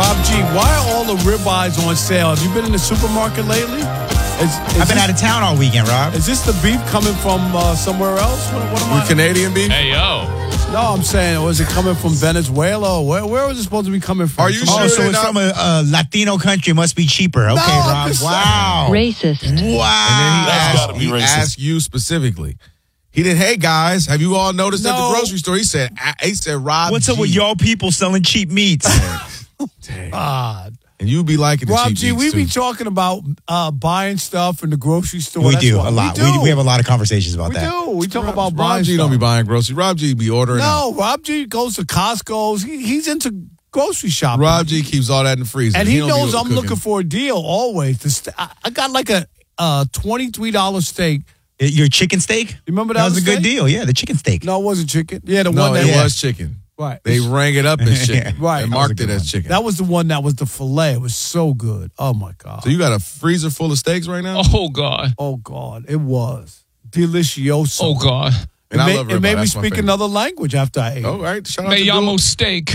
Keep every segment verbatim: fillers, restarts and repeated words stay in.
Rob G, why are all the ribeyes on sale? Have you been in the supermarket lately? Is, is I've been this, out of town all weekend, Rob. Is this the beef coming from uh, somewhere else? What, what am I? Canadian beef? Hey, yo. No, I'm saying, was it coming from Venezuela? Or where, where was it supposed to be coming from? Are you Oh, sure so they're it's not- from a, a Latino country. Must be cheaper. Okay, I'm Rob. just Wow. Racist. Wow. And then he That's asked, gotta be he racist. asked you specifically. He did, hey, guys, have you all noticed at No. the grocery store? He said, he said, Rob What's up G. with y'all people selling cheap meats? God. And you be liking the Rob cheap G, meats, we too. be talking about uh, buying stuff in the grocery store. we That's do what a lot. We, We, do. we have a lot of conversations about We that. do. We talk Rob, about Rob buying G stuff. don't be buying groceries. Rob G be ordering out. No, Rob G goes to Costco's. He, he's into grocery shopping. Rob G keeps all that in the freezer. And he, don't be knows I'm cooking. looking for a deal always. The st- I, I got like a uh, twenty-three dollars steak. Uh, Your chicken steak? You remember that, That was a steak? good deal. Yeah, the chicken steak. No, it wasn't chicken. Yeah, the No, one that it yeah. was chicken. Right. They rang it up as chicken. Right. And That was a marked good it as one. chicken. That was the one that was the filet. It was so good. Oh my God. So you got a freezer full of steaks right now? Oh, God. Oh God, it was delicioso. Oh, God. And it I made, love it ribeye. made me That's my speak favorite. another language after I ate. All right. Shout out Me to llamo Bill. steak.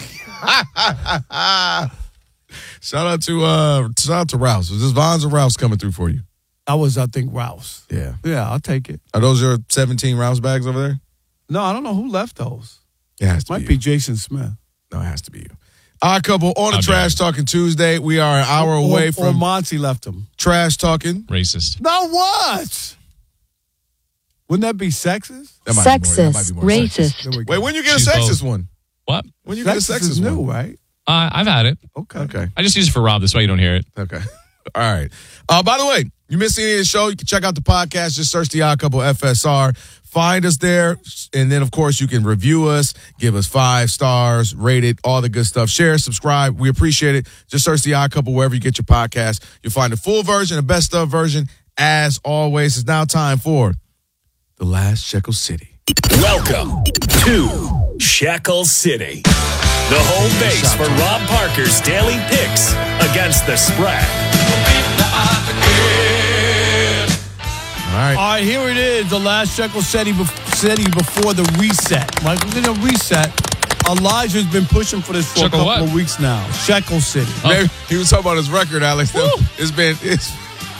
Shout out to uh shout out to Rouse. Was this Vons or Rouse coming through for you? I was, I think, Rouse. Yeah. Yeah, I'll take it. Are those your seventeen Rouse bags over there? No, I don't know who left those. It has to Might be. be you. Jason Smith. No, it has to be you. All right, couple on the How dare Trash you. Talking Tuesday. We are an hour Or- away or, from Or Monty left them. Trash Talking. Racist. No, what? Wouldn't that be sexist? That might be more- that might Sexist. be more sexist. Racist. There we go. Wait, when you get She's a sexist both. one? What? When you get a Sexist sexist is new, one? right? Uh, I've had it. Okay. Okay. I just use it for Rob. That's why you don't hear it. Okay. All right. Uh, by the way, you missed any of the show, you can check out the podcast. Just search The Odd Couple F S R. Find us there. And then, of course, you can review us, give us five stars, rate it, all the good stuff. Share, subscribe. We appreciate it. Just search The Odd Couple wherever you get your podcast. You'll find the full version, the best of version. As always, it's now time for The Last Shekel City. Welcome to Shekel City, the home base for Rob Parker's daily picks against the spread. All right. All right, here it is. The last Shekel City bef- City before the reset. Like, we're going to reset. Elijah's been pushing for this for Shekel a couple what? of weeks now. Shekel City. Maybe he was talking about his record, Alex. It's been, it's,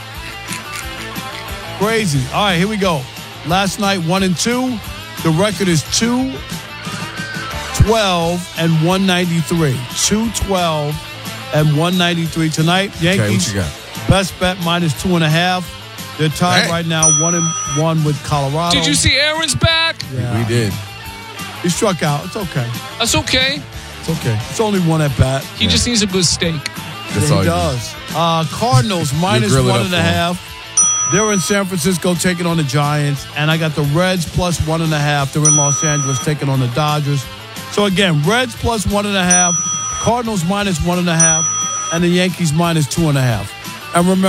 Crazy. All right, here we go. Last night, one and two. The record is two, twelve, and one ninety-three. two, twelve, and one ninety-three. Tonight, Yankees, what you got? best bet minus two and a half. They're tied Hey. right now, one and one with Colorado. Did you see Aaron's back? Yeah. we did. He struck out. It's okay. That's okay. It's okay. It's only one at bat. He just needs a good steak. That's Yeah, all he you does. Uh, Cardinals minus grill it one up and a for him. half. They're in San Francisco taking on the Giants. And I got the Reds plus one and a half. They're in Los Angeles taking on the Dodgers. So again, Reds plus one and a half, Cardinals minus one and a half, and the Yankees minus two and a half. And remember,